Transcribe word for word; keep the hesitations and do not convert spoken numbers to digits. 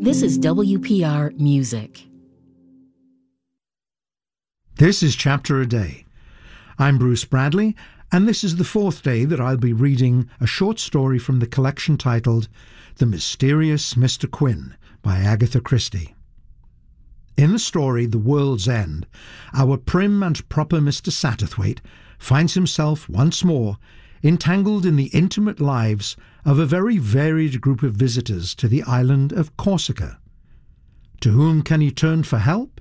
This is W P R Music. This is Chapter a Day. I'm Bruce Bradley, and this is the fourth day that I'll be reading a short story from the collection titled The Mysterious Mister Quin by Agatha Christie. In the story The World's End, our prim and proper Mister Satterthwaite finds himself once more entangled in the intimate lives of a very varied group of visitors to the island of Corsica. To whom can he turn for help?